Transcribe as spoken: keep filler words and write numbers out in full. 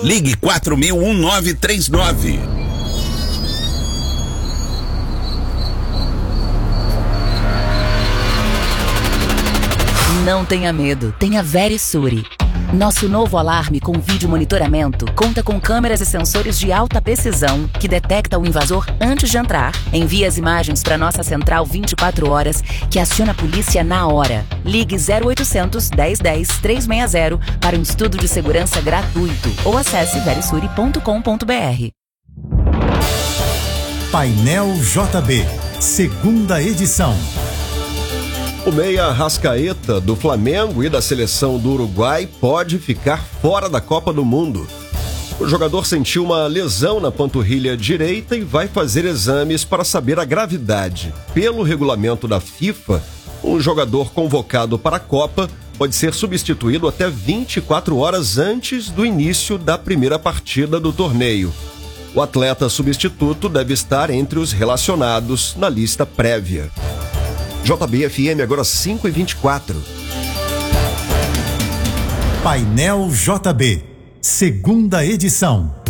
Ligue quatro mil um nove três nove. Não tenha medo, tenha Verisure. Nosso novo alarme com vídeo monitoramento conta com câmeras e sensores de alta precisão que detecta o invasor antes de entrar, envia as imagens para nossa central vinte e quatro horas, que aciona a polícia na hora. Ligue zero oitocentos, dez, dez, trezentos e sessenta para um estudo de segurança gratuito ou acesse verisure ponto com ponto br. Painel J B, segunda edição. O meia Arrascaeta, do Flamengo e da seleção do Uruguai, pode ficar fora da Copa do Mundo. O jogador sentiu uma lesão na panturrilha direita e vai fazer exames para saber a gravidade. Pelo regulamento da FIFA, um jogador convocado para a Copa pode ser substituído até vinte e quatro horas antes do início da primeira partida do torneio. O atleta substituto deve estar entre os relacionados na lista prévia. J B F M agora cinco e vinte e quatro. Painel J B, segunda edição.